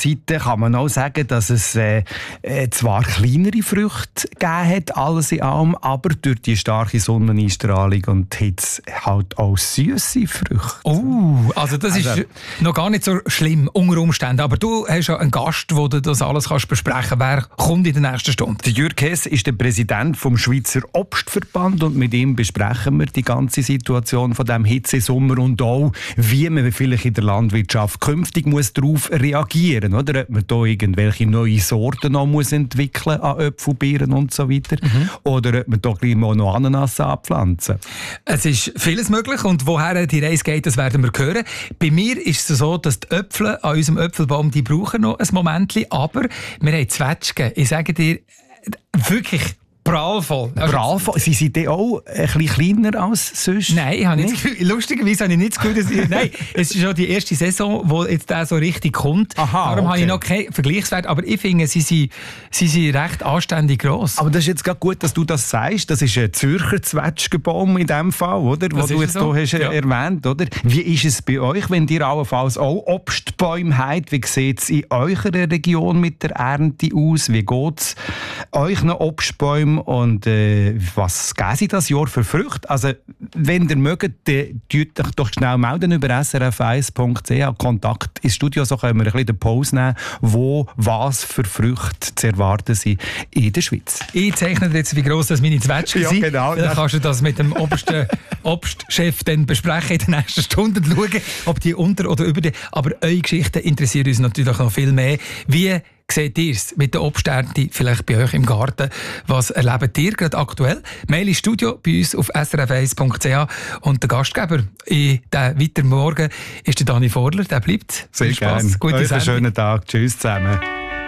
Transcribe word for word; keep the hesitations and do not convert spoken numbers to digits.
Seite kann man auch sagen, dass es äh, äh, zwar kleinere Früchte gegeben hat, alles in allem, aber durch die starke Sonneneinstrahlung und die Hitze halt auch süße Früchte. Oh, also das also, ist noch gar nicht so schlimm unter Umständen. Aber du hast ja einen Gast, wo du das alles kannst besprechen. Wer kommt in der nächsten Stunde? Der Jürg Hess ist der Präsident vom Schweizer Obstverband und mit ihm besprechen wir die ganze Situation von dem Hitzesommer und auch, wie man vielleicht in der Landwirtschaft künftig muss darauf reagieren muss. Oder ob man da irgendwelche neue Sorten noch muss entwickeln an Äpfel, Birnen und so weiter. Mhm. Oder ob man da gleich mal noch Ananas anpflanzen. Es ist vieles möglich und woher die Reise geht, das werden wir hören. Bei mir ist es so, dass die Äpfel an unserem Äpfelbaum, die brauchen noch ein Momentchen, aber wir haben Zwetschgen. Ich sage dir, wirklich prallvoll. Prallvoll? Sie sind die auch ein bisschen kleiner als sonst? Nein, ich habe nicht das Gefühl, lustigerweise habe ich nicht das Gefühl, dass ich, nein, es ist schon die erste Saison, wo jetzt der so richtig kommt. Aha, Darum okay. habe ich noch keinen Vergleichswert, aber ich finde, sie sind, sie sind recht anständig gross. Aber das ist jetzt gerade gut, dass du das sagst. Das ist ein Zürcher Zwetschgenbaum in dem Fall, oder? Was du jetzt so? hier hast ja. erwähnt, oder? Wie ist es bei euch, wenn ihr allenfalls auch Obstbäume habt? Wie sieht es in eurer Region mit der Ernte aus? Wie geht es euch noch Obstbäume? Und äh, was geben Sie das Jahr für Früchte? Also, wenn ihr mögt, dann tut euch doch schnell melden über s r f eins punkt c h. Kontakt ins Studio, so können wir ein bisschen den Pause nehmen, wo was für Früchte zu erwarten sind in der Schweiz. Ich zeichne jetzt, wie gross das meine Zwetschgen sind. Ja, genau. Dann kannst du das mit dem obersten Obstchef dann besprechen in den nächsten Stunden, schauen, ob die unter oder über die. Aber eure Geschichten interessieren uns natürlich noch viel mehr. Wie seht ihr es mit der Obsternte vielleicht bei euch im Garten? Was erlebt ihr gerade aktuell? Mail ins Studio bei uns auf s r f eins punkt c h. Und der Gastgeber in diesem weiteren Morgen ist der Dani Vorler. Der bleibt. Sehr gerne. Gute Sendung. Einen schönen Tag. Tschüss zusammen.